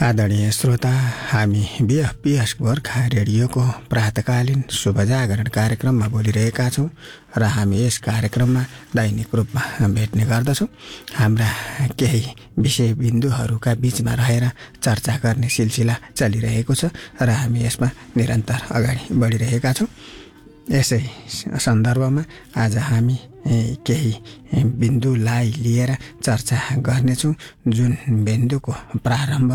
आदरणीय श्रोता, हामी बिएफपिएस गोर्खा रेडियोको प्रातकालीन शुभ जागरण कार्यक्रममा बोलिरहेका छौँ र हामी यस कार्यक्रममा दैनिक रूपमा भेट्ने गर्दछौँ। हाम्रा केही विषय बिन्दुहरूका बीचमा रहेर चर्चा गर्ने सिलसिला चलिरहेको छ र हामी यसमा निरन्तर अगाडि बढिरहेका छौँ। यसै सन्दर्भमा आज हामी केही बिन्दुलाई लिएर चर्चा गर्नेछौँ, जुन बिन्दुको प्रारम्भ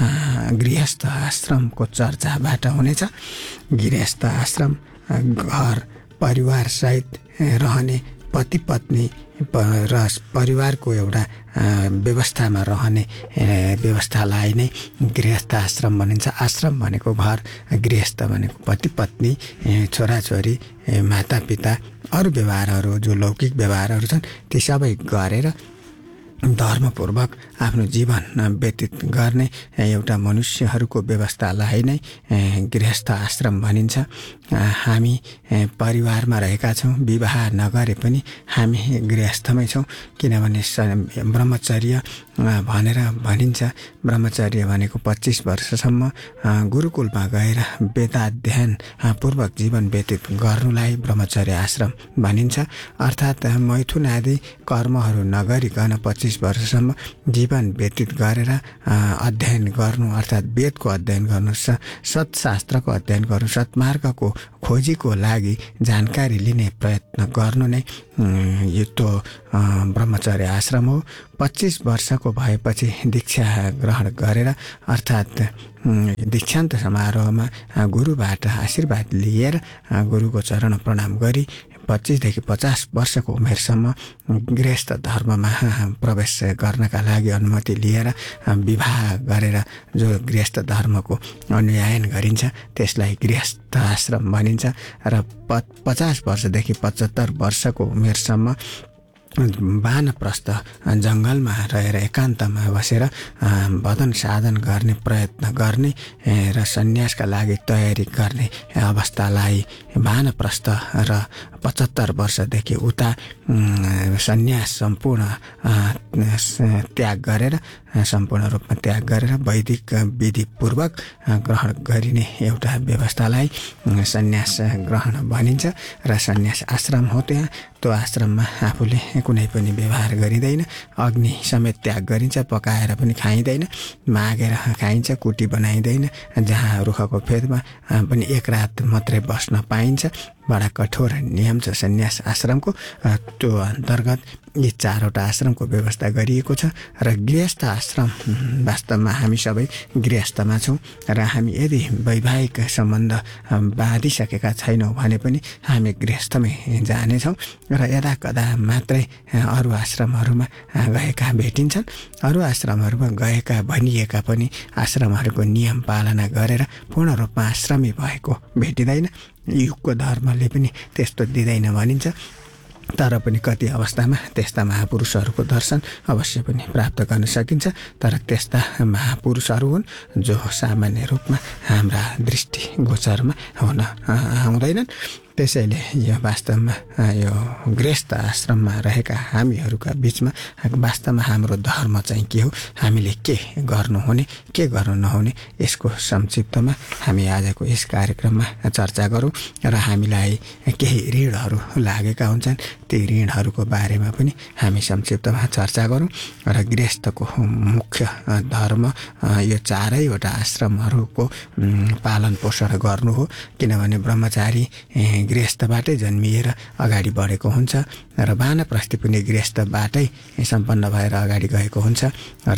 गृहस्थ आश्रमको चर्चाबाट हुनेछ। गृहस्थ आश्रम घर परिवारसहित रहने पति पत्नी र परिवारको एउटा व्यवस्थामा रहने व्यवस्थालाई नै गृहस्थ आश्रम भनिन्छ। आश्रम भनेको घर, गृहस्थ भनेको पति पत्नी, छोराछोरी, मातापिता, अरू व्यवहारहरू जो लौकिक व्यवहारहरू छन् ती सबै गरेर धर्मपूर्वक आफ्नो जीवन व्यतीत गर्ने एउटा मनुष्यहरूको व्यवस्थालाई नै गृहस्थ आश्रम भनिन्छ। हामी परिवारमा रहेका छौँ, विवाह नगरे पनि हामी गृहस्थमै छौँ, किनभने ब्रह्मचर्य भनेर भनिन्छ। ब्रह्मचर्य भनेको 25 वर्षसम्म गुरुकुलमा गएर वेदाध्ययन पूर्वक जीवन व्यतीत गर्नुलाई ब्रह्मचर्य आश्रम भनिन्छ। अर्थात् मैथुन आदि कर्महरू नगरिकन 25 वर्षसम्म जीवन व्यतीत गरेर अध्ययन गर्नु, अर्थात् वेदको अध्ययन गर्नु, सत्शास्त्रको अध्ययन गर्नु, सत्मार्गको खोजीको लागि जानकारी लिने प्रयत्न गर्नु नै यो ब्रह्मचर्य आश्रम हो। 25 वर्षको भएपछि दीक्षा ग्रहण गरेर अर्थात् दीक्षान्त समारोहमा गुरुबाट आशीर्वाद लिएर गुरुको चरण प्रणाम गरी 25 देखि 50 वर्षको उमेरसम्म गृहस्थ धर्ममा प्रवेश गर्नका लागि अनुमति लिएर विवाह गरेर जो गृहस्थ धर्मको अनुयायन गरिन्छ त्यसलाई गृहस्थ आश्रम भनिन्छ। र 50 वर्षदेखि 75 वर्षको उमेरसम्म वानप्रस्थ जङ्गलमा रहेर एकान्तमा बसेर भजन साधन गर्ने प्रयत्न गर्ने र सन्यासका लागि तयारी गर्ने अवस्थालाई वानप्रस्थ र 75 वर्षदेखि उता सन्यास सम्पूर्ण त्याग गरेर सम्पूर्ण रूपमा त्याग गरेर वैदिक विधिपूर्वक ग्रहण गरिने एउटा व्यवस्थालाई सन्यास ग्रहण भनिन्छ र सन्यास आश्रम हो। त्यहाँ त्यो आश्रममा आफूले कुनै पनि व्यवहार गरिँदैन, अग्नि समेत त्याग गरिन्छ, पकाएर पनि खाइँदैन, मागेर खाइन्छ, कुटी बनाइँदैन, जहाँ रुखको फेदमा पनि एक रात मात्रै बस्न पाइन्छ। बडा कठोर नियम छ सन्यास आश्रमको। त्यो अन्तर्गत यी 4वटा आश्रमको व्यवस्था गरिएको छ। र गृहस्थ आश्रम वास्तवमा हामी सबै गृहस्थमा छौँ र हामी यदि वैवाहिक सम्बन्ध बाँधिसकेका छैनौँ भने पनि हामी गृहस्थमै जानेछौँ र यदा कदा मात्रै अरू आश्रमहरूमा गएका भेटिन्छन्। अरू आश्रमहरूमा गएका भनिएका पनि आश्रमहरूको नियम पालना गरेर पूर्ण रूपमा आश्रमी भएको भेटिँदैन। युगको धर्मले पनि त्यस्तो दिँदैन भनिन्छ। तर पनि कति अवस्थामा त्यस्ता महापुरुषहरूको दर्शन अवश्य पनि प्राप्त गर्न सकिन्छ। तर त्यस्ता महापुरुषहरू हुन् जो सामान्य रूपमा हाम्रा दृष्टिगोचरमा हुन आउँदैनन्। त्यसैले यो वास्तवमा यो गृहस्थ आश्रममा रहेका हामीहरूका बीचमा वास्तवमा हाम्रो धर्म चाहिँ के हो, हामीले के गर्नुहुने के गर्नु नहुने, यसको संक्षिप्तमा हामी आजको यस कार्यक्रममा चर्चा गरौँ। र हामीलाई केही ऋणहरू लागेका हुन्छन्, ती ऋणहरूको बारेमा पनि हामी संक्षिप्तमा चर्चा गरौँ। र गृहस्थको मुख्य धर्म यो 4वटा आश्रमहरूको पालन पोषण गर्नु हो, किनभने ब्रह्मचारी गृहस्थबाटै जन्मिएर अगाडि बढेको हुन्छ र वानप्रस्थी पनि गृहस्थबाटै सम्पन्न भएर अगाडि गएको हुन्छ र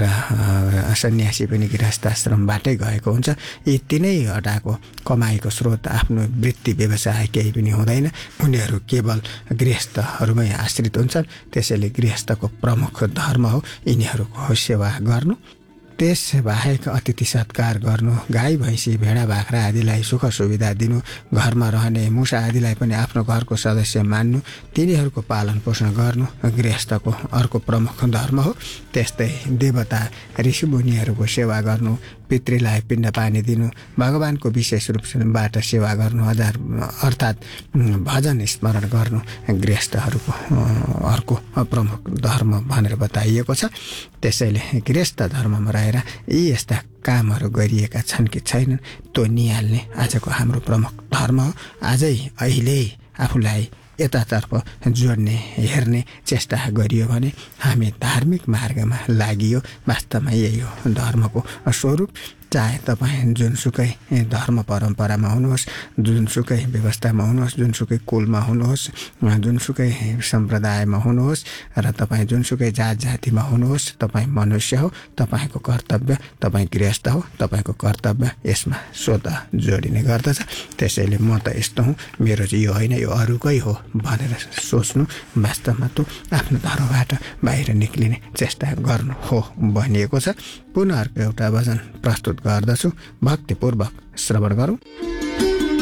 सन्यासी पनि गृहस्थ आश्रमबाटै गएको हुन्छ। यी तीनैवटाको कमाइको स्रोत आफ्नो वृत्ति व्यवसाय केही पनि हुँदैन, उनीहरू केवल गृहस्थहरूमै आश्रित हुन्छन्। त्यसैले गृहस्थको प्रमुख धर्म हो यिनीहरूको सेवा गर्नु। त्यस बाहेक अतिथि सत्कार गर्नु, गाई भैँसी भेडा बाख्रा आदिलाई सुख सुविधा दिनु, घरमा रहने मुसा आदिलाई पनि आफ्नो घरको सदस्य मान्नु, तिनीहरूको पालन पोषण गर्नु गृहस्थको अर्को प्रमुख धर्म हो। त्यस्तै देवता ऋषिमुनिहरूको सेवा गर्नु, पितृलाई पिण्ड पानी दिनु, भगवानको विशेष रूपबाट सेवा गर्नु, अर्थात् भजन स्मरण गर्नु गृहस्थहरूको अर्को प्रमुख धर्म भनेर बताइएको छ। त्यसैले गृहस्थ धर्ममा भएर यी यस्ता कामहरू गरिएका छन् कि छैनन् त्यो निहाल्ने आजको हाम्रो प्रमुख धर्म हो। आजै अहिले आफूलाई यतातर्फ जोड्ने हेर्ने चेष्टा गरियो भने हामी धार्मिक मार्गमा लागियो। वास्तवमा यही हो धर्मको स्वरूप। चाहे तपाईँ जुनसुकै धर्म परम्परामा हुनुहोस्, जुनसुकै व्यवस्थामा हुनुहोस्, जुनसुकै कुलमा हुनुहोस्, जुनसुकै सम्प्रदायमा हुनुहोस् र तपाईँ जुनसुकै जात जातिमा हुनुहोस्, तपाईँ मनुष्य हो। तपाईँको कर्तव्य, तपाईँ गृहस्थ हो, तपाईँको कर्तव्य यसमा स्वतः जोडिने गर्दछ। त्यसैले म त यस्तो हुँ, मेरो चाहिँ यो होइन, यो अरूकै हो भनेर सोच्नु वास्तवमा त आफ्नो धर्मबाट बाहिर निक्लिने चेष्टा गर्नु हो भनिएको छ। पुनः अर्को एउटा भजन प्रस्तुत गर्दछु, भक्तिपूर्वक श्रवण गरौँ।